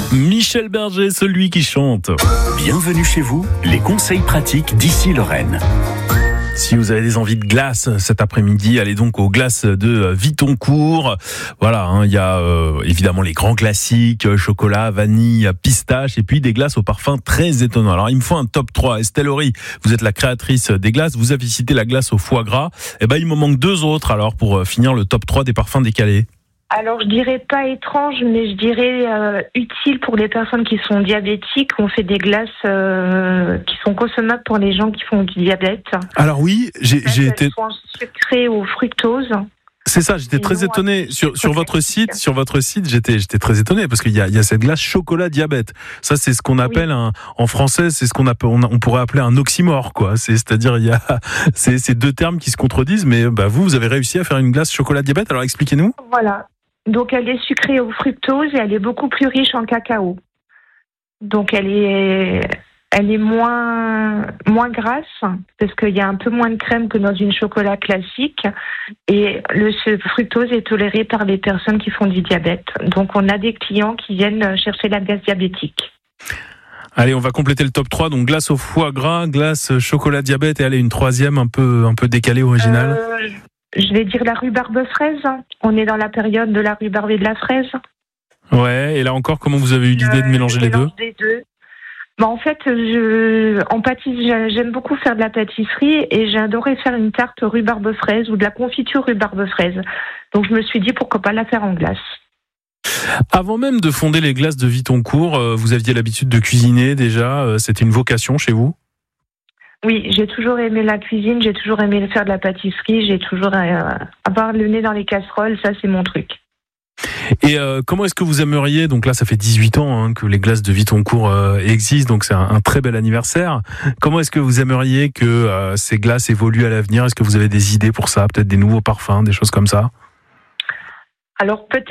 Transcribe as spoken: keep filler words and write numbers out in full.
Michel Berger, celui qui chante. Bienvenue chez vous, les conseils pratiques d'Ici Lorraine. Si vous avez des envies de glace cet après-midi, allez donc aux glaces de Vitoncourt. Voilà, hein, il y a euh, évidemment les grands classiques, chocolat, vanille, pistache, et puis des glaces au parfum très étonnant. Alors il me faut un top trois. Estelle Horry, vous êtes la créatrice des glaces, vous avez cité la glace au foie gras. Eh ben il me manque deux autres alors pour finir le top trois des parfums décalés. Alors, je dirais pas étrange, mais je dirais euh, utile pour les personnes qui sont diabétiques. On fait des glaces euh, qui sont consommables pour les gens qui font du diabète. Alors oui, j'ai, j'ai été... Elles sont sucrées au fructose. C'est ça, j'étais très étonné sur sur votre site, sur votre site, j'étais j'étais très étonné parce qu'il y a il y a cette glace chocolat diabète. Ça c'est ce qu'on appelle oui. un en français, c'est ce qu'on appelle on, on pourrait appeler un oxymore quoi. C'est c'est-à-dire il y a c'est ces deux termes qui se contredisent, mais bah vous vous avez réussi à faire une glace chocolat diabète. Alors expliquez-nous. Voilà. Donc elle est sucrée au fructose et elle est beaucoup plus riche en cacao. Donc elle est elle est moins moins grasse parce qu'il y a un peu moins de crème que dans une chocolat classique et le ce fructose est toléré par les personnes qui font du diabète. Donc on a des clients qui viennent chercher la glace diabétique. Allez, on va compléter le top trois. Donc glace au foie gras, glace chocolat diabète et allez une troisième un peu un peu décalée originale. Euh... Je vais dire la rhubarbe fraise. On est dans la période de la rhubarbe et de la fraise. Ouais, et là encore, comment vous avez eu l'idée de mélanger les deux, des deux. Bah, en fait, je, en pâtisserie, j'aime beaucoup faire de la pâtisserie et j'ai adoré faire une tarte rhubarbe fraise ou de la confiture rhubarbe fraise. Donc je me suis dit pourquoi pas la faire en glace. Avant même de fonder les glaces de Vitoncourt, vous aviez l'habitude de cuisiner déjà. C'était une vocation chez vous ? Oui, j'ai toujours aimé la cuisine, j'ai toujours aimé faire de la pâtisserie, j'ai toujours euh, avoir le nez dans les casseroles, ça c'est mon truc. Et euh, comment est-ce que vous aimeriez, donc là ça fait dix-huit ans hein, que les glaces de Vitoncourt euh, existent, donc c'est un, un très bel anniversaire. Comment est-ce que vous aimeriez que euh, ces glaces évoluent à l'avenir ? Est-ce que vous avez des idées pour ça ? Peut-être des nouveaux parfums, des choses comme ça ? Alors peut-être